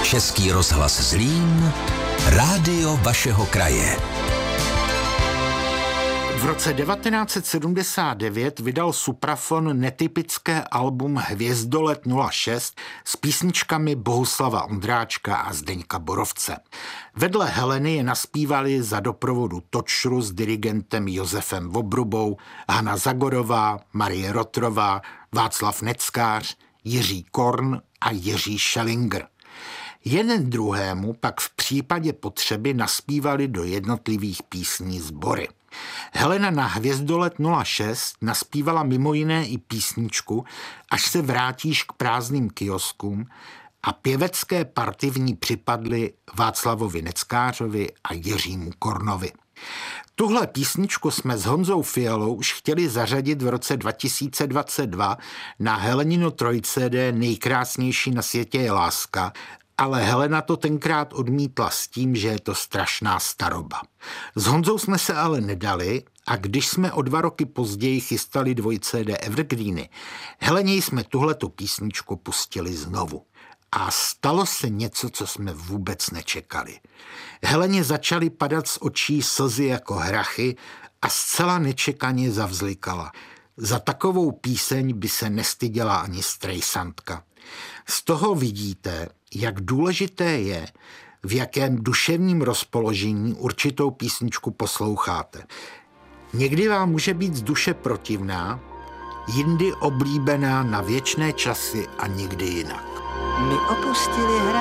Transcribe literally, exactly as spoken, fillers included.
Český rozhlas Zlín, rádio vašeho kraje. V roce devatenáct set sedmdesát devět vydal Suprafon netypické album Hvězdolet nula šest s písničkami Bohuslava Ondráčka a Zdeňka Borovce. Vedle Heleny je naspívali za doprovodu Točru s dirigentem Josefem Vobrubou, Hana Zagorová, Marie Rotrová, Václav Neckář, Jiří Korn a Jiří Schellinger. Jeden druhému pak v případě potřeby naspívali do jednotlivých písní sbory. Helena na Hvězdolet nula šest naspívala mimo jiné i písničku Až se vrátíš k prázdným kioskům a pěvecké party v ní připadly Václavovi Neckářovi a Jiřímu Kornovi. Tuhle písničku jsme s Honzou Fialou už chtěli zařadit v roce dva tisíce dvacet dva na Helenino troj-C D Nejkrásnější na světě je láska, ale Helena to tenkrát odmítla s tím, že je to strašná staroba. S Honzou jsme se ale nedali a když jsme o dva roky později chystali dvoj-C D Evergreeny, Heleně jsme tuhletu písničku pustili znovu. A stalo se něco, co jsme vůbec nečekali. Heleně začaly padat z očí slzy jako hrachy a zcela nečekaně zavzlikala. Za takovou píseň by se nestyděla ani Streisandka. Z toho vidíte, jak důležité je, v jakém duševním rozpoložení určitou písničku posloucháte. Někdy vám může být z duše protivná, jindy oblíbená na věčné časy a nikdy jinak. My opustili hra